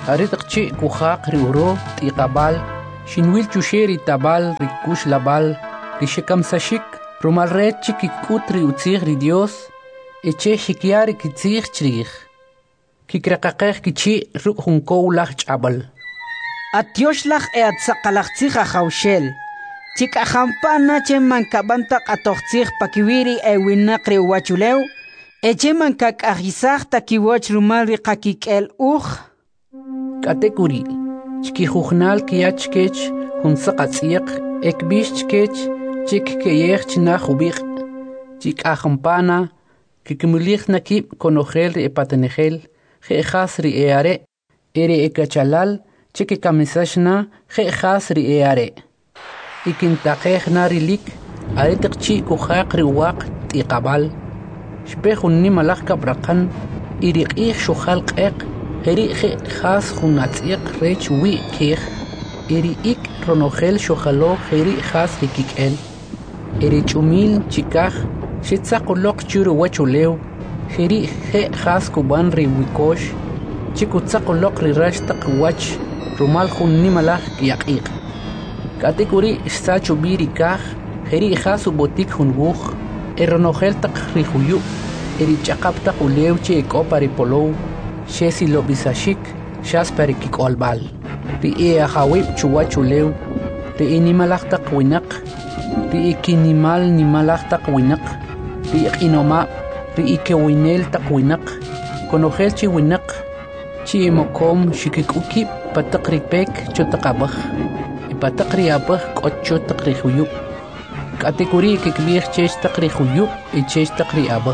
Speaker 1: Aritqchi kuhaq riuro tiqabal, shinwil chusheri tabal rikush labal, rishekamsashik, rumalret chikikutri utzig ri Dios, eche shikiari kitzig chrich. Kikrakaqeh kichi ruk hunkou lach chabal.
Speaker 6: Atioslach e atzaqalachtzig ajaushel. Chik ajampana che mankabantak atochtzig pakiwiri e winakri wachuleu, eche mankak ajisach takiwach rumal riqakikel uch.
Speaker 1: Katekuri, chki hujnal kiachkech, hunsaqatziq, ekbish chkech, chik keyech chnach ubik, chik ajampana, kikmulich nakib konogel ri epatenegel, gejas ri eare, ere ekachalal, chik kamisashna, gejas ri eare. Ikintaqeh narilik, aretikchi kuhaq ri waq tiqabal, shpehun ni malak kabrakan, irik ich shukhal qeq, heri khas khunatziq rech wi kih, eri ik ronogel shukhalo heri khas rikikel, eri chumil chikaj, shitzakulok churu wachuleu, heri he khas kuban ri wikosh, chikutzakulok ri rashtaq wach, rumal khun ni malak yaqiq. Katekuri sachu biri kaj, heri khas botik hunbuj, eronogel tak rihuyu, eri chaqap tak ulew che ekopari polou, Shesi lobisashik, shas perikik olbal. Ri e ahawib chuwachulew, ri e nimalaktak winak, ri e kinimal nimalaktak winak, ri e inoma, ri e kewinel tak winak, konogel chi winak, chi mokom shikikuki patakri pek chotakabah, e patakri abah kocho takri huyuk. Katekuri kikbir chesh takri huyuk, e chesh takri abah.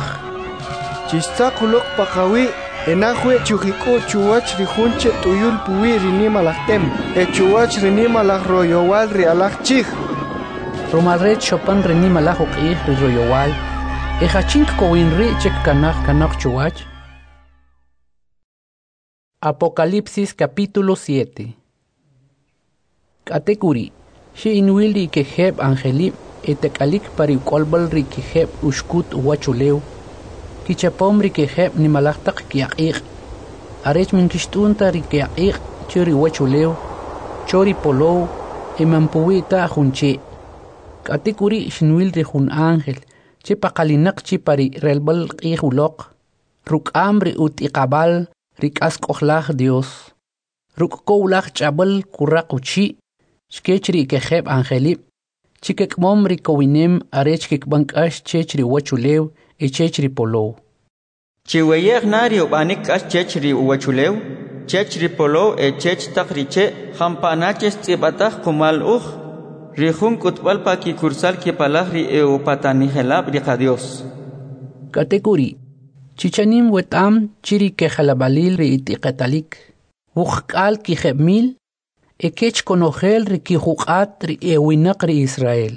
Speaker 7: Chistakulok pakawi. Enahue chujiku chuwach rijunche tuyul puwi rinima lachtem. E chuwach rinima lach royowal rialach chich.
Speaker 1: Romalret chopan rinima lach uqih ri royowal. E hachink kowinri chek kanach kanach chuwach. Apocalipsis capítulo siete. Katekuri. Shi inwili keheb angelip etekalik pari kolbal ri keheb ushkut wachuleu. Kichapom rikeheb ni malaktak kiaqiq. Arech min kishtunta rikiaqiq churi wachuleu, chori polou, emampuita junche. Katikuri shinwil rihun ángel, che pakalinak chi pari relbal qihulok, ruk amri ut iqabal rikas kohlach Dios. Ruk koulach chabal kurakuchi, shkechri keheb angelip, chikek mom rikowinem arech kikbankash chechri wachuleu, e chechri polou.
Speaker 5: Chiweyeg nario banik as chechri wachuleu, chechri polou e chech takriche, hampanaches tibatach kumal uj, rihun kutbal pa ki kursal ki palahri e upatani helab riqa Dios.
Speaker 1: Katekuri, chichanim wetam chiri ke halabalil ri itiqetalik, wukhkal ki hebmil, e kech konogel ri ki huqat ri e winak ri Israel.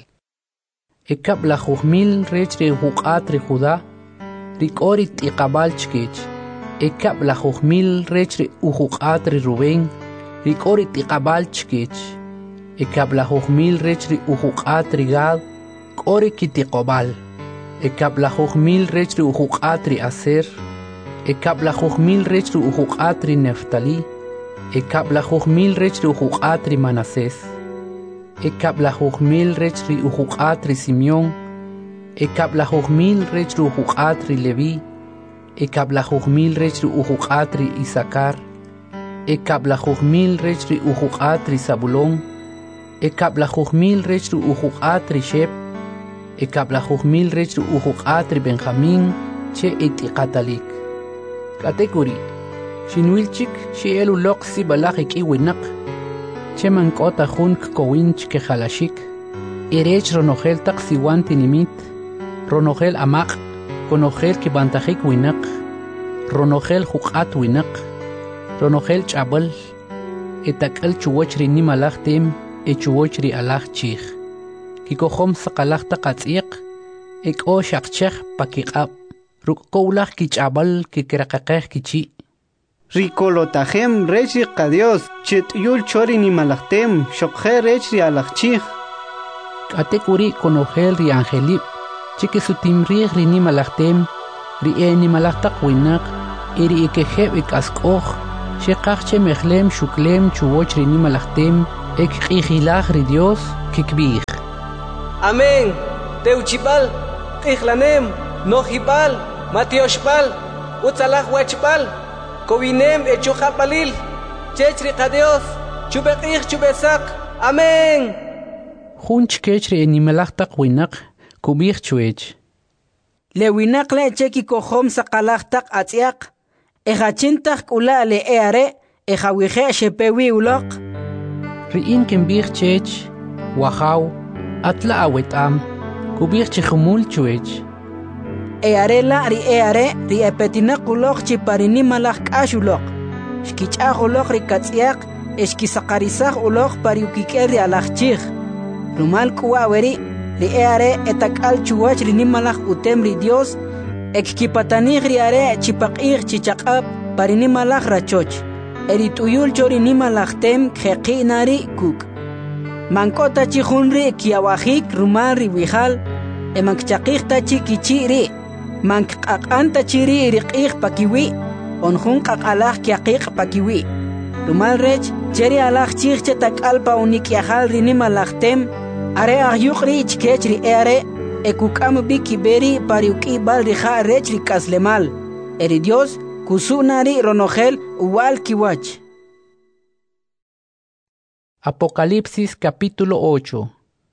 Speaker 1: Ekab la juhmil rech ri huqat ri Judá, rikori tiqabal chkech. Ekab la juhmil rech ri uhuqat ri Rubén, rikori tiqabal chkech. Ekab la juhmil rech ri uhuqat ri Gad, kori ki tiqobal. Ekab la juhmil rech ri uhuqat ri Aser, ekab la juhmil rech ri uhuqat ri Neftali, ekab la juhmil rech ri uhuqat ri Manasés. Ekab la juhmil rech ri uhuqat ri Simeón, ekab la juhmil rech ri uhuqat ri Leví, ekab la juhmil rech ri uhuqat ri Isaacar, ekab la juhmil rech ri uhuqat ri Zabulón, ekab la juhmil rech ri uhuqat ri Shep, ekab la juhmil rech ri uhuqat ri Benjamín, che itiqatalik. Katekuri, shinwilchik shi elu loqsi balaq ikiwinak, che mankota junk kowinch ke halashik, irech ronogel tak siwan tinimit, ronogel amaq, konogel ki bantajik winak, ronogel huqat winak, ronogel chabal, etakal chuwachri ni malach tem, e chuwachri alach chich. Kikohom sakalach taqatziq, ek o shaqchech pakiqab, ruk koulach ki chabal ki kirakaqeh ki chi.
Speaker 7: Ricolotajem rechi qadios, chet yul chori ni malachtem, shokhe rechi alachchich.
Speaker 1: Katekuri konogel ri angelip, chike sutimrih ri ni malachtem, ri e ni malachtaq winak, iri ikeheb ik askoch, Shekachche mechlem shuklem chuwoch rini malachtem ek qijilach ri Dios kikbih.
Speaker 3: Amén. Teuchipal, qijlanem, nojipal, matioshpal, utzalach wachpal, kovinem echuchapalil, chechri qadios, chubeqij chubesak. Amén.
Speaker 1: Junch kechri enimalachtak winak kubih chuech.
Speaker 6: Le winak le cheki kohom sakalachtak atziak. Ejachintak ula le eare, ejawihe shepewi ulok.
Speaker 1: Riin kembih chech, wahaw, atla awetam, kubih chihumul chuech.
Speaker 6: Eare la ri eare, ri epetinak ulok chiparini malak ashulok. Shkichach ulok ri katsiak, eshkisakarisach ulok pariukikel ri alachchich. Rumal kuaweri, ri eare etakal chuwach ri nimalak utem ri Dios, ekkipatanij riare chipaqij chichaqab parini malaj rachoch. Erituyul chori ni malajtem kheqi nari kuk. Mankota chihunri kiawajik rumal riwijal, emankchaqij tachi kichiri. Mankqaqan tachiri riqij pakiwi, onjun qaqalaj kiaqiq pakiwi. Rumal rech cheri alaj chij chetak'alpa unikyajal rini malajtem, are ahyuq ri ichkech ri eare, ekukam biki beri pariuki bal rija rechri kaslemal. Eri Dios kusunari ronogel uwal kiwach.
Speaker 1: Apocalipsis capítulo ocho.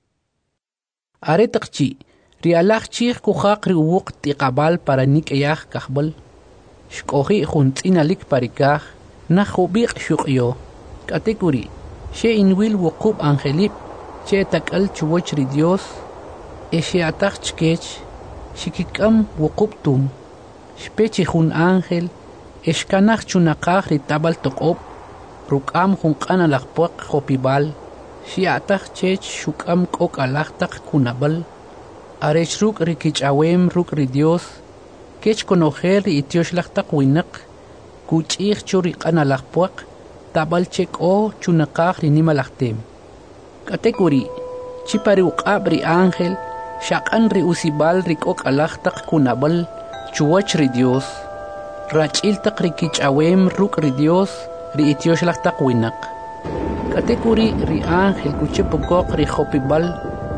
Speaker 1: Aretakchi, rialach chich kujak riwuk tiqabal para nikeyach kahbal. Shkohi juntinalik parikaj, nahubiq shukyo. Katekuri, she inwil wukub angelip, che takal chuwachri Dios. Eshe atak chkech, shikikam wukubtum, shpechi jun ángel, eshkanach chunakaj ritabal tokop, rukam jun kanalakpuak hopibal, shi atak chech shukam kok alachtak kunabal, arech ruk rikichawem ruk ri Dios, kech konojer ri itioshlachtak winak, kuchich churi kanalakpuak, tabal chek o chunakaj rinimalachtem. Katekuri, chipari ukab ri ángel, Shakan ri usibal rikok alachtak kunabal, chuwach ri Dios. Rachiltak rikichawem ruk ri Dios, ri itioshlachtak winak. Katekuri ri ángel kuchipokok ri hopibal,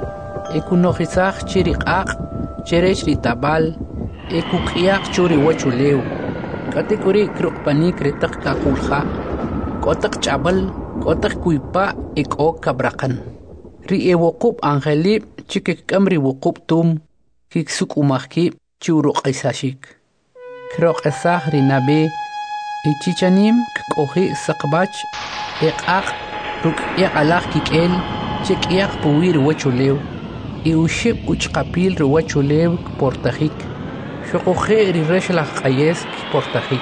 Speaker 1: ekunojizach chiriqaq, cherech ri tabal, ekukiak churi wachulew. Katekuri krukpanik ritak kakulha, kotak chabal, kotak kuipa ekok kabrakan. Ri ewokub angelip, chikik kamri wukub tum, kik suk umahki, churuk isashik. Krok esah rinabe, ichichanim kohi sakbach, ekak, ruk yak alak kikel, chik yak puwir wachulew, iuship uchkapil ruwachulew portajik, shokohe ri reshlach ayes portajik.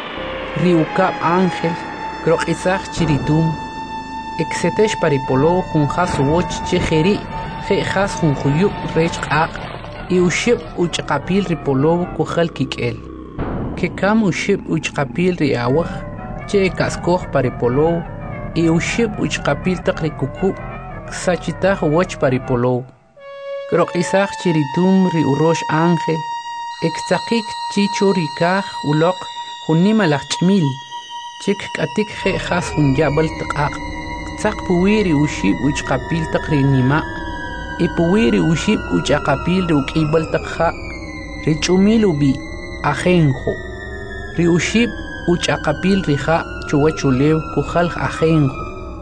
Speaker 1: Ri ukab angel, krok esah chiritum, exetesh paripolo jun hasuwoch chejeri, je has jun huyuk rech qaq, i ushib uchqapil ripolo kujal kikel. Que cam ushib uchqapil ri awaj, che kaskoj paripolo, i ushib uchqapil taq rikuku, sachitaj woch paripolo. Krok isaj chiritum ri urosh ángel, extzaqik chicho rikaj ulok junimalaj chmil, chik katik je has jun yabal taqaq. Tzaq puwiri ushib uchqapil taq ri nima, i puwiri ushib uchaqapil ri ukibal taqja, ri chumil ubi, ajenjo. Ri ushib uchaqapil ri ja chuwachulew kujal ajenjo.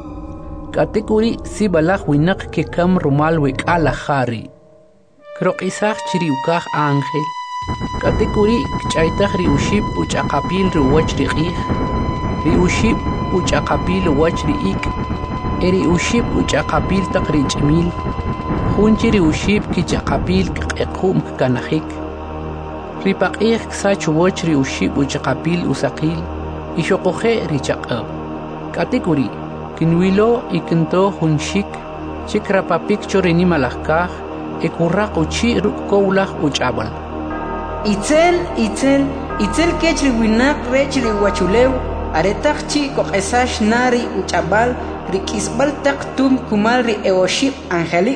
Speaker 1: Katekuri si balaj winak ke kam rumal wek ala jari. Krok isaj chiri ukaj ángel. Katekuri kchaytaj ri ushib uchaqapil ri wach ri qij, ri ushib uchaqapil wach ri ik, eri ushib uchaqapil taq ri ch'mil, junchi ri ushib kichaqapil kq'equm kanajik, ri paq'ij ksach woch ri ushib uchaqapil usaqil, ixoqoje ri chaq'ab. Katekuri, kinwilo ikinto junxik, chikrapapik cho ri nimalajkaj, ekurraq uchi ruk kowlaj uch'abal.
Speaker 6: Itzel, itzel, itzel kech ri winak rech ri wachulew, aretak chi koqesash nari uchabal rikisbal tak tum kumal ri eoship angeli.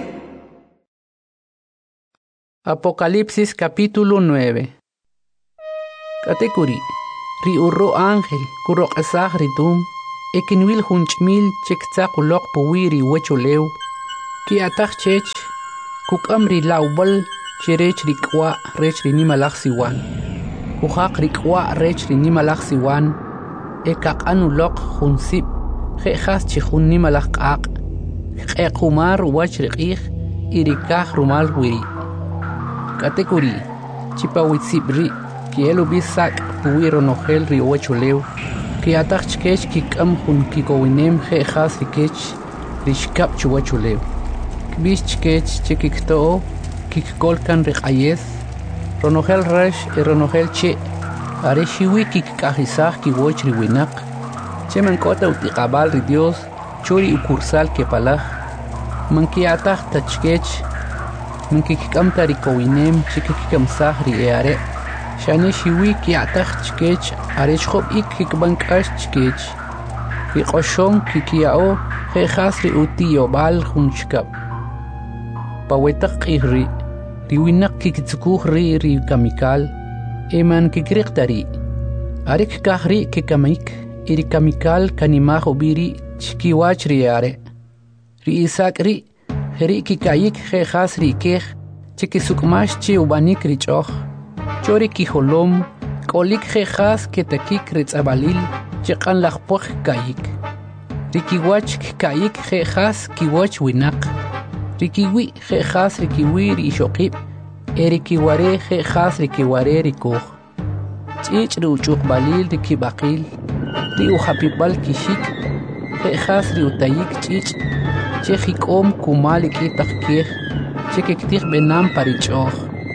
Speaker 1: Apocalipsis capítulo nueve. Katekuri, ri urro ángel kurok asaj ritum ekinwil hunchmil chekta kulok puwiri wecholew ki atak chech kukamri laubal cherech rikwa rech rinimalak siwan kuhak rikwa rech rinimalak siwan ekak anulok hunsip khas chikhun nimalak qaq qequmar wach riqih irikah rumal wiri katekuri chipawitsibri kielo bisak puwiro nohel ri wecholew ki atak chkech kikam hun kikowinem khas rikech rishkap chuwacholew bis chkech chikikto kikkolkan riqayes ronohel resh e ronohel che are shiwi kikkahisaj kiwoch riwinaq cheman kota utiqabal ri Dios chori ukursal ke palaj man ki ataj tachkech man kikam tarikowinem chikikamsaj ri eare shane shiwi ki ataj chkech are chhob ik kikbankash chkech ki qoshon kikiao khas ri utiyobal hunchkap pawetaq ri riwinaq kikitsukuj ri ri kamikal eman kikriqtari arik kahri kikamik iri kamikal kanimaj obiri chkiwach riare ri isak ri heri kikayik khas ri kej chikisukmash chi ubanik ri choj chori kijolom kolik khas ketakik ritzabalil chiqan lajpoj kayik rikiwach kayik khas kiwach winaq rikiwi khas rikiwi ri shoqib erikiware khas rikiware rikoj chich ri uchuq balil rikibaqil ri uhapibal kishik khas ri utayik chich chejikom kumal ikitaj kej chekektik benam parichoj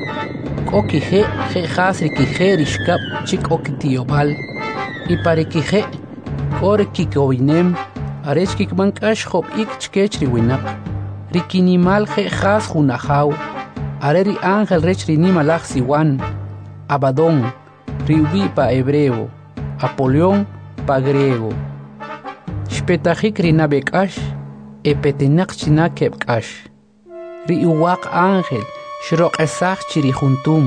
Speaker 1: kokije khas rikije rishkap chik okitiyobal y parikije kor kikowinem arech kikbankash khob ik chkech riwinaq rikinimal khas junajaw are ri ángel rech rinimalaj siwan Abadón riwi pa hebreo Apolión pa griego shpetajik rinabekash epetinaq china kebkash ri uwaq ángel shroqesaj chiri juntum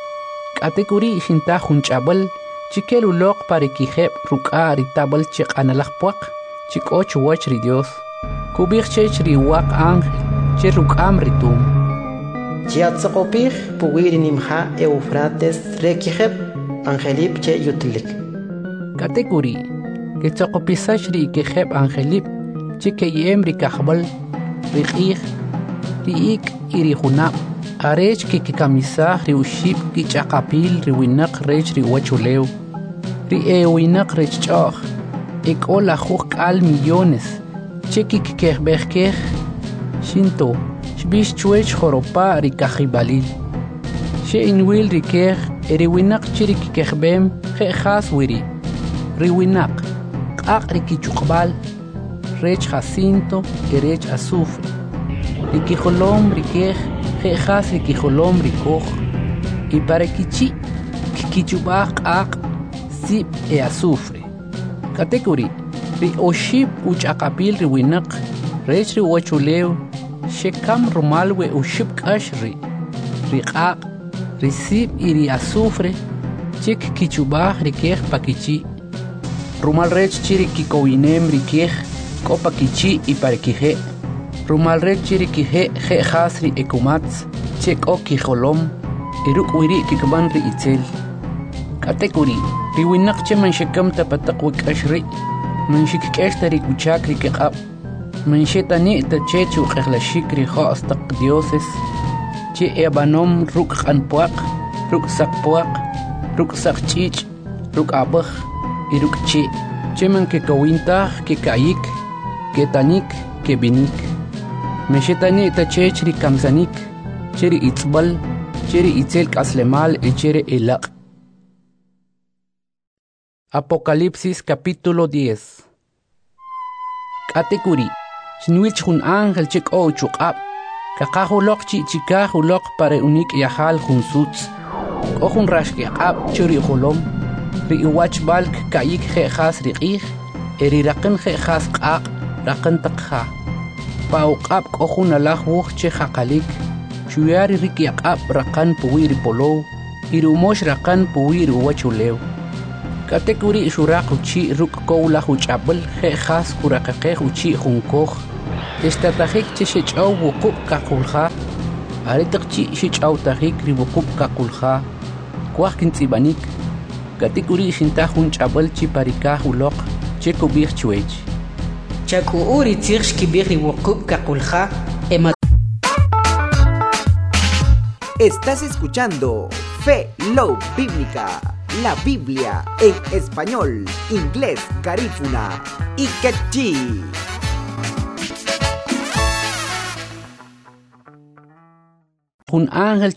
Speaker 1: katekuri shinta junch'abal chikelu loq parikijeb ruk'a ritabal chiq'analaj puaq chik'och wach ri Dios kubij chech ri uwaq ángel che ruk'am ritum
Speaker 8: chiatzaqopij puwiri nimja Eufrates rekijeb angelip che yutlik
Speaker 1: katekuri ketzoqopisash ri ikejeb angelip chikeyem ri kajbal ri q'ij ri ik iri junab arech kikikamisaj ri uxib kich'aqapil ri winaq rech ri wachulew ri ewinaq rech ch'oj ek'o lajuj k'al millones che kikikejb'ejkej shinto xbix chwech joropa ri kajibalil xe inwil ri kej eri winaq chi ri kikejb'em je'jas wiri ri winaq q'aq ri kichuqbal rech jacinto erech azufre ri kijolom ri kej je'jas ri kijolom ri koj y para kichi kikichub'aj q'aq sib e azufre katekuri ri oxib uch'aqapil ri winaq rech ri wachulew xekam rumal we uxib k'ax ri ri q'aq ri sib y ri azufre chik kichub'aj ri kej pakichi rumal rech chi ri kikowinem ri kej k'o pakichi y parikije rumal rech chi ri kije je'jas ri ekumatz che k'o kijolom y ruk' wiri kikb'an ri itzel katekuri ri winaq che man xekam tapataq we k'ax ri man xikk'ex ta ri kuchak ri kiq'ab man xetani ta che chuq'ejlaxik ri jo's taq dioses che ebanom ruk' q'anpuaq ruk' saqpuaq ruk' saqch'ich' ruk' ab'aj y ruk' che' che man kekawintaj kekayik ketanik kebinik man xetani ta chech ri kamsanik che ri itzb'al che ri itzel k'aslemal y che ri elaq' Apocalipsis capítulo diez. Katekuri xinwich jun ángel che k'o uchuq'ab' kaqaj uloq chi'chikaj uloq pare unik yajal jun sutz k'o jun raxk'aq'ab' che ri jolom ri iwach b'al kayik je'jas ri q'ij e ri raqan je'jas q'aq' raqan taq ja pa uq'ab' k'o jun alaj wuj che jaqalik xuya ri rikyaq'ab' raqan puwi ri polow y ri umox raqan puwi ri uwachulew Katekuri shurak uchi ruk koula huchabel he khas kurakakeh uchi junkoh. Estratajik chishechau wukub kakulha. Aretakchi shichau tajik ribukub kakulha. Kwahkin tsibanik. Katekuri shinta hunchabel chiparika hulok chekubir chuech.
Speaker 6: Chakuuri tirsh kibir ribukub kakulha. Ema.
Speaker 9: Estás escuchando Fe Love Bíblica, la Biblia en español, inglés, garífuna y quechí.
Speaker 1: Un ángel